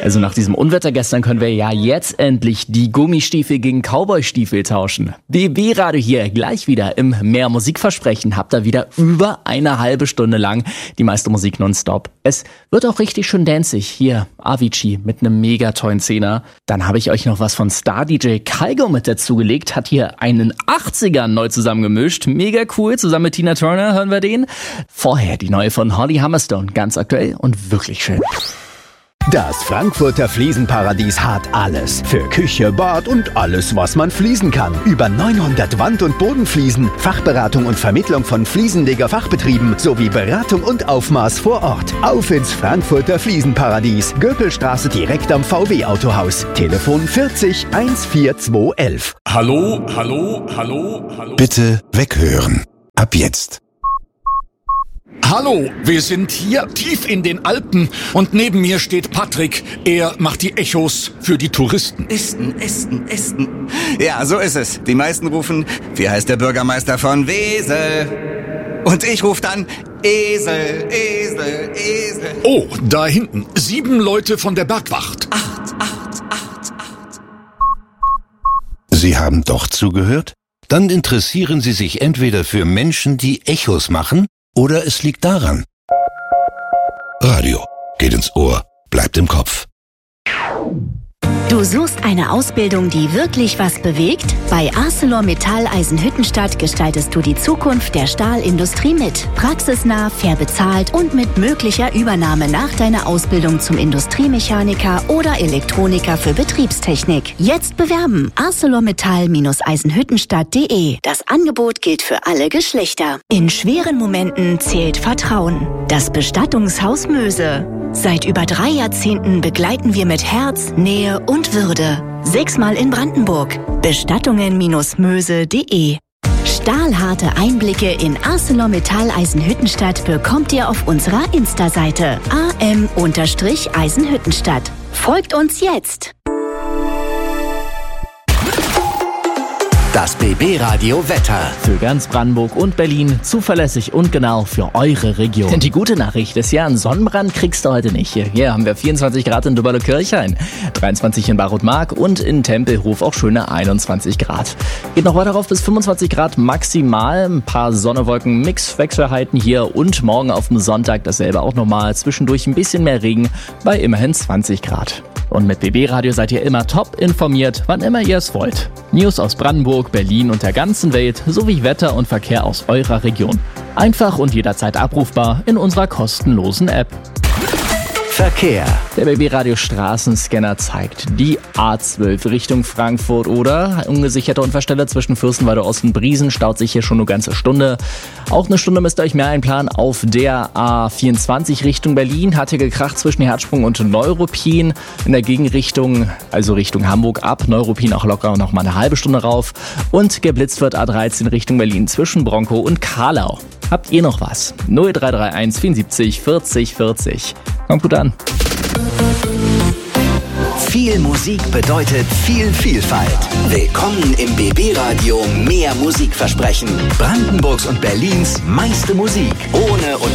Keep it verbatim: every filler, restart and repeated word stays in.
Also nach diesem Unwetter gestern können wir ja jetzt endlich die Gummistiefel gegen Cowboystiefel tauschen. B B Radio hier, gleich wieder im Mehr Musik versprechen. Habt ihr wieder über eine halbe Stunde lang die meiste Musik nonstop. Es wird auch richtig schön danzig. Hier Avicii mit einem mega tollen Zehner. Dann habe ich euch noch was von Star-D J Kygo mit dazugelegt. Hat hier einen achtzigern neu zusammengemischt. Mega cool. Zusammen mit Tina Turner hören wir den. Vorher die neue von Holly Humberstone. Ganz aktuell und wirklich schön. Das Frankfurter Fliesenparadies hat alles. Für Küche, Bad und alles, was man fließen kann. Über neunhundert Wand- und Bodenfliesen, Fachberatung und Vermittlung von Fliesenleger-Fachbetrieben sowie Beratung und Aufmaß vor Ort. Auf ins Frankfurter Fliesenparadies. Göpelstraße direkt am V W-Autohaus. Telefon vierzig vierzehn elf. Hallo, hallo, hallo, hallo. Bitte weghören. Ab jetzt. Hallo, wir sind hier tief in den Alpen und neben mir steht Patrick. Er macht die Echos für die Touristen. Esten, Esten, Esten. Ja, so ist es. Die meisten rufen, wie heißt der Bürgermeister von Wesel? Und ich rufe dann Esel, Esel, Esel. Oh, da hinten. Sieben Leute von der Bergwacht. Acht, acht, acht, acht. Sie haben doch zugehört? Dann interessieren Sie sich entweder für Menschen, die Echos machen, oder es liegt daran. Radio geht ins Ohr, bleibt im Kopf. Du suchst eine Ausbildung, die wirklich was bewegt? Bei ArcelorMittal Eisenhüttenstadt gestaltest du die Zukunft der Stahlindustrie mit. Praxisnah, fair bezahlt und mit möglicher Übernahme nach deiner Ausbildung zum Industriemechaniker oder Elektroniker für Betriebstechnik. Jetzt bewerben. ArcelorMittal Eisenhüttenstadt punkt de. Das Angebot gilt für alle Geschlechter. In schweren Momenten zählt Vertrauen. Das Bestattungshaus Möse. Seit über drei Jahrzehnten begleiten wir mit Herz, Nähe und Würde. Sechsmal in Brandenburg. Bestattungen Möse punkt de. Stahlharte Einblicke in ArcelorMittal Eisenhüttenstadt bekommt ihr auf unserer Insta-Seite A M Eisenhüttenstadt. Folgt uns jetzt! Das B B Radio Wetter. Für ganz Brandenburg und Berlin zuverlässig und genau für eure Region. Denn die gute Nachricht ist ja, einen Sonnenbrand kriegst du heute nicht. Hier haben wir vierundzwanzig Grad in Döberle-Kirchhain, dreiundzwanzig in Barotmark und in Tempelhof auch schöne einundzwanzig Grad. Geht noch weiter rauf bis fünfundzwanzig Grad maximal. Ein paar Sonne-Wolken, Mix-Wechselheiten hier und morgen auf dem Sonntag dasselbe auch nochmal. Zwischendurch ein bisschen mehr Regen bei immerhin zwanzig Grad. Und mit B B Radio seid ihr immer top informiert, wann immer ihr es wollt. News aus Brandenburg, Berlin und der ganzen Welt sowie Wetter und Verkehr aus eurer Region. Einfach und jederzeit abrufbar in unserer kostenlosen App. Verkehr. Der B B Radio Straßenscanner zeigt die A zwölf Richtung Frankfurt oder ungesicherte Unfallstelle zwischen Fürstenwalde Ost und Briesen staut sich hier schon eine ganze Stunde. Auch eine Stunde müsst ihr euch mehr einplanen auf der A vierundzwanzig Richtung Berlin. Hat hier gekracht zwischen Herzsprung und Neuruppin. In der Gegenrichtung, also Richtung Hamburg ab, Neuruppin auch locker noch mal eine halbe Stunde rauf. Und geblitzt wird A dreizehn Richtung Berlin zwischen Bronkow und Karlau. Habt ihr noch was? null drei drei eins vierundsiebzig vierzig vierzig. Kommt gut an. Viel Musik bedeutet viel Vielfalt. Willkommen im B B Radio Mehr Musik versprechen. Brandenburgs und Berlins meiste Musik. Ohne